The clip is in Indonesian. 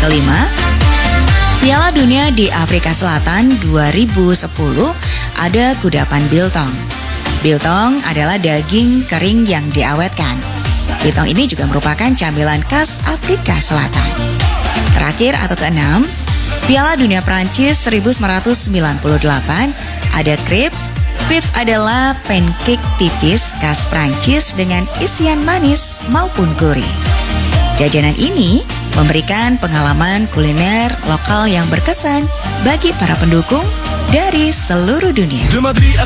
Kelima, Piala Dunia di Afrika Selatan 2010 ada kudapan biltong. Biltong adalah daging kering yang diawetkan. Biltong ini juga merupakan camilan khas Afrika Selatan. Terakhir atau keenam, Piala Dunia Prancis 1998 ada crepes. Crepes adalah pancake tipis khas Prancis dengan isian manis maupun gurih. Jajanan ini memberikan pengalaman kuliner lokal yang berkesan bagi para pendukung dari seluruh dunia.